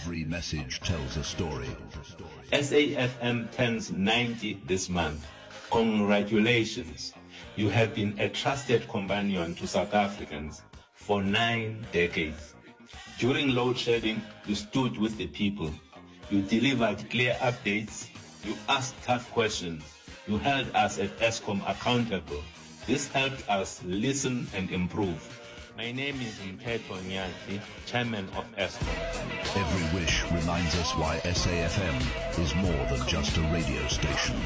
Every message tells a story. SAFM turns 90 this month. Congratulations. You have been a trusted companion to South Africans for 9 decades. During load shedding, you stood with the people. You delivered clear updates. You asked tough questions. You held us at Eskom accountable. This helped us listen and improve. My name is Mpheto Nyati, Chairman of Eskom. Every wish reminds us why SAFM is more than just a radio station.